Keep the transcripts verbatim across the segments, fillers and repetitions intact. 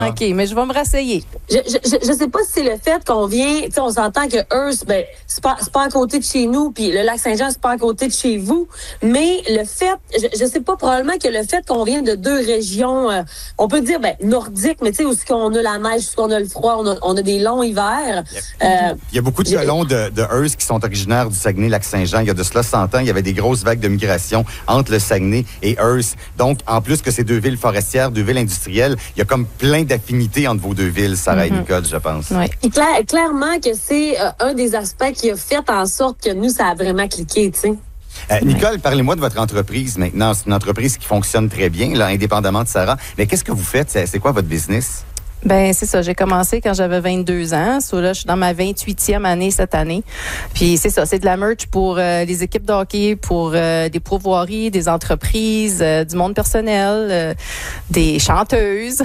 OK, mais je vais me rasseyer. Je, je, je sais pas si c'est le fait qu'on vient, tu sais, on s'entend que Hearst, ben, c'est pas, c'est pas à côté de chez nous, puis le lac Saint-Jean, c'est pas à côté de chez vous, mais le fait, je, je sais pas, probablement que le fait qu'on vient de deux régions, euh, on peut dire, ben, nordiques, mais tu sais, où est-ce qu'on a la neige, où est-ce qu'on a le froid, on a, on a des longs hivers. Il y a, euh, il y a beaucoup de j'ai... colons de, de Hearst qui sont originaires du Saguenay-Lac-Saint-Jean. Il y a de cela cent ans, il y avait des grosses vagues de migration entre le Saguenay et Hearst. Donc, en plus que ces deux villes forestières, deux villes industrielles, il y a comme plein d'affinités entre vos deux villes, Sarah mm-hmm. et Nicole, je pense. Oui. Et clair, clairement que c'est euh, un des aspects qui a fait en sorte que nous, ça a vraiment cliqué, tu sais. Euh, Nicole, parlez-moi de votre entreprise maintenant. C'est une entreprise qui fonctionne très bien, là, indépendamment de Sarah. Mais qu'est-ce que vous faites? C'est, c'est quoi votre business? Ben c'est ça. J'ai commencé quand j'avais vingt-deux ans. So, là, je suis dans ma vingt-huitième année cette année. Puis c'est ça, c'est de la merch pour euh, les équipes de hockey, pour euh, des pourvoiries, des entreprises, euh, du monde personnel, euh, des chanteuses.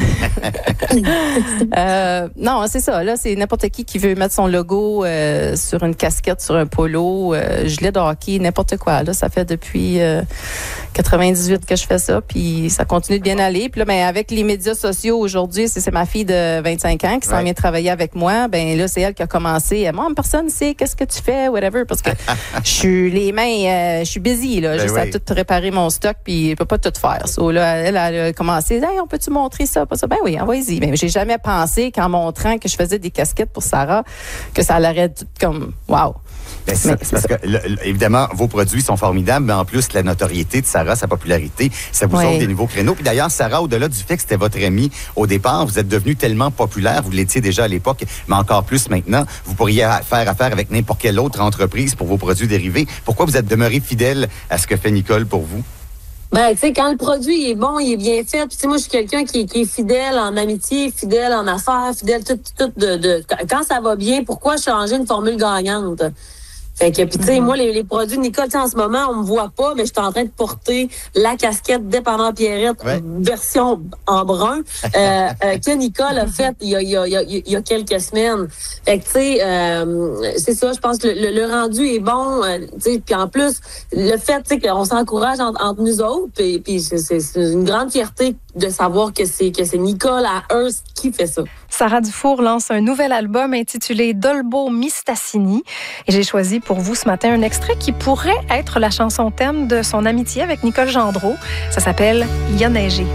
euh, non, c'est ça. Là, c'est n'importe qui qui veut mettre son logo euh, sur une casquette, sur un polo, euh, gilet de hockey, n'importe quoi. Là, ça fait depuis euh, quatre-vingt-dix-huit que je fais ça. Puis ça continue de bien aller. Puis là, ben avec les médias sociaux aujourd'hui, c'est, c'est ma fille de vingt-cinq ans qui s'en ouais. vient travailler avec moi, ben là, c'est elle qui a commencé. Moi, personne sait qu'est-ce que tu fais, whatever, parce que je suis les mains, euh, je suis busy, là. Ben juste oui. à tout réparer mon stock, puis je peux pas tout faire. So, là, elle, elle a commencé, hey, on peut-tu montrer ça, pas ça? Ben oui, envoyez-y. Ben, j'ai jamais pensé qu'en montrant que je faisais des casquettes pour Sarah, que ça allait comme, wow. Ben, c'est, mais, c'est parce ça. que, le, le, évidemment, vos produits sont formidables, mais en plus, la notoriété de Sarah, sa popularité, ça vous ouais. ouvre des nouveaux créneaux. Puis d'ailleurs, Sarah, au-delà du fait que c'était votre amie au départ, vous êtes devenue tellement populaire, vous l'étiez déjà à l'époque, mais encore plus maintenant, vous pourriez faire affaire avec n'importe quelle autre entreprise pour vos produits dérivés. Pourquoi vous êtes demeuré fidèle à ce que fait Nicole pour vous? Ben, tu sais, quand le produit est bon, il est bien fait. Puis, tu sais, moi, je suis quelqu'un qui, qui est fidèle en amitié, fidèle en affaires, fidèle tout, tout de, de... Quand ça va bien, pourquoi changer une formule gagnante? Fait que, puis tu sais, mm-hmm. moi, les, les produits de Nicole, en ce moment, on me voit pas, mais je suis en train de porter la casquette Dépendant Pierrette, ouais. version en brun, euh, euh, que Nicole a faite il y a, il y a, il y a, il y a quelques semaines. Fait que, tu sais, euh, c'est ça, je pense que le, le, le rendu est bon, euh, tu sais, puis en plus, le fait, tu sais, qu'on s'encourage entre, entre nous autres, puis, puis c'est, c'est, c'est une grande fierté de savoir que c'est, que c'est Nicole à Hearst qui fait ça. Sarah Dufour lance un nouvel album intitulé Dolbo Mistassini. Et j'ai choisi pour vous ce matin un extrait qui pourrait être la chanson thème de son amitié avec Nicole Gendreau. Ça s'appelle « Il a neigé ».